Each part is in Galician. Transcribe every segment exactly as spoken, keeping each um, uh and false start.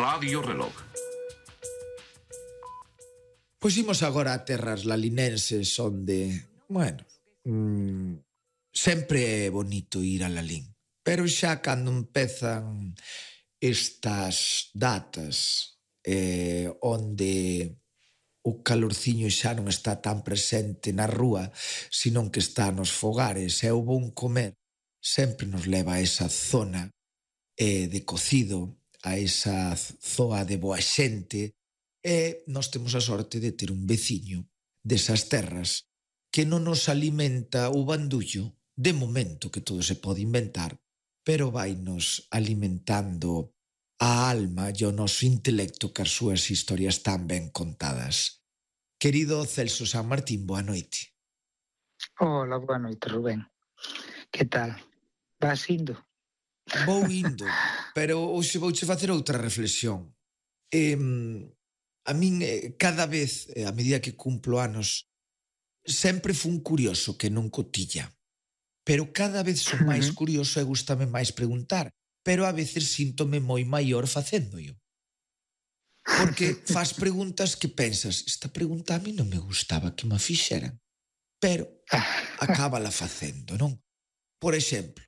Radio Reloj. Pois imos agora a terras lalinenses onde, bueno, mmm, sempre é bonito ir a Lalín, pero xa cando empezan estas datas eh, onde o calorciño xa non está tan presente na rúa, senón que está nos fogares, e o bon comer sempre nos leva a esa zona eh, de cocido, a esa zoa de boa xente, e nós temos a sorte de ter un veciño desas terras que non nos alimenta o bandullo, de momento que todo se pode inventar, pero vai nos alimentando a alma e o noso intelecto que as súas historias tan ben contadas. Querido Celso San Martín, boa noite. Hola, boa noite, Rubén. Que tal? Vas indo? Vou indo, pero hoxe vouche facer outra reflexión. Eh, a min, eh, cada vez, eh, a medida que cumplo anos, sempre fun curioso que non cotilla. Pero cada vez son máis curioso e gustame máis preguntar, pero a veces síntome moi maior facéndolo. Porque faz preguntas que pensas, esta pregunta a mí non me gustaba que me fixeran, pero acábala facendo, non? Por exemplo,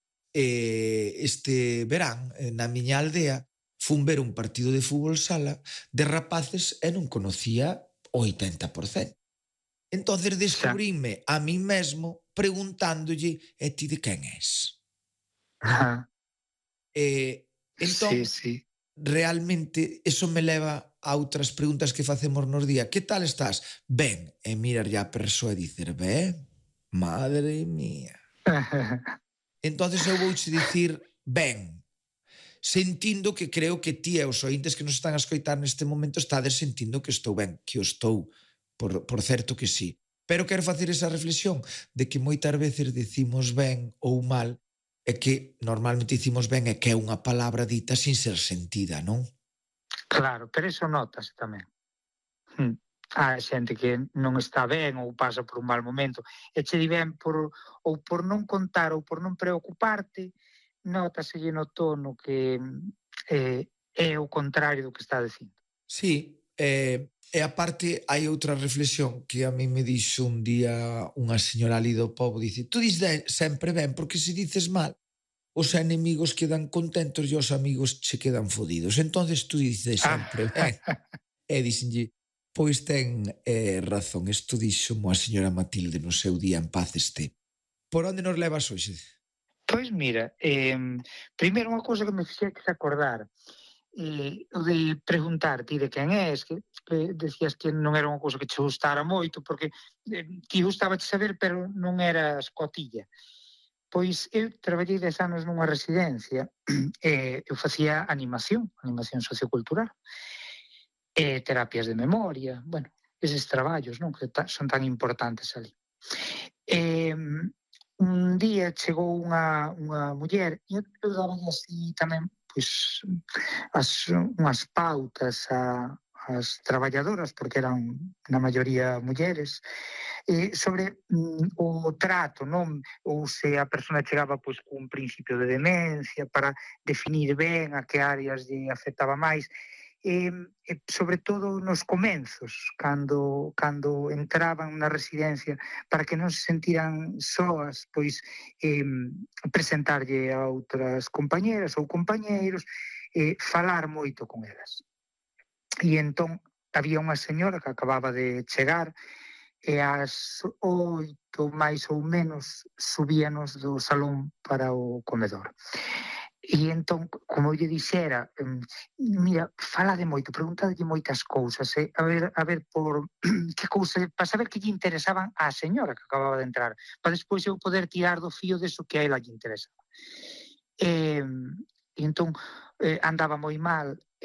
eh, este verán, na miña aldea, fun ver un partido de fútbol sala de rapaces e non conocía o oitenta por cento. Entonces descubríme a mí mesmo preguntándolle, e ti de quen és? Ajá. Eh, entón, Sí, sí. realmente, eso me leva a outras preguntas que facemos nos día. Que tal estás? Ben, e mirar ya a persoa e dicer, ben, madre mía. Entonces eu vouche dicir, ben, sentindo que creo que ti e os ointes que nos están a escoitar neste momento estades sentindo que estou ben, que o estou, por, por certo que sí. Pero quero facer esa reflexión de que moitas veces decimos ben ou mal, e que normalmente dicimos ben e que é unha palabra dita sin ser sentida, non? Claro, pero eso notas tamén. Hm. Há xente que non está ben ou pasa por un mal momento e che di ben por, ou por non contar ou por non preocuparte, nótaselle no tono que eh, é o contrario do que está dicindo. Sí, eh, e aparte hai outra reflexión que a mí me dixo un día unha señora ali do pobo, dice, tú dices sempre ben porque se dices mal os enemigos quedan contentos e os amigos che quedan fodidos. Entonces tú dices sempre ben. E dixenlle, pois ten eh, razón, isto dixo a señora Matilde no seu día, en paz este. Por onde nos levas hoxe? Pois mira, eh, primeiro unha cousa que me fixeches acordar, eh, o de preguntar ti de quen és, que, que decías que non era unha cousa que che gustara moito, porque eh, ti gustaba saber, pero non eras cotilla. Pois eu traballei dez anos nunha residencia e eu facía animación, animación sociocultural, e terapias de memoria, bueno, eses traballos, non, que ta, son tan importantes ali. E un día chegou unha, unha muller e eu daba así tamén pois, as, unhas pautas a, as traballadoras, porque eran na maioría mulleres, eh, sobre mm, o trato, non? Ou se a persona chegaba pois, cun principio de demencia, para definir ben a que áreas lle afectaba máis. E, e sobre todo nos comenzos, cando, cando entraban na residencia, para que non se sentiran soas, pois eh, presentarlle a outras compañeras ou compañeiros, eh, falar moito con elas. E entón había unha señora que acababa de chegar e ás oito máis ou menos subíanos do salón para o comedor. E entón, como eu lle dixera, mira, fala de moito, preguntalle moitas cousas, eh? a ver, a ver por que cousa, para saber que lle interesaban á señora que acababa de entrar, para despois eu poder tirar do fío deso que a ela lle interesaba. E, e entón, eh, andaba moi mal